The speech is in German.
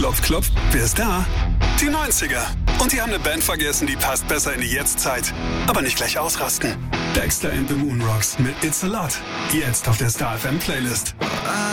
Klopf, klopf, wer ist da? Die 90er. Und die haben eine Band vergessen, die passt besser in die Jetztzeit. Aber nicht gleich ausrasten. Dexter and the Moonrocks mit It's a Lot. Jetzt auf der Star FM Playlist.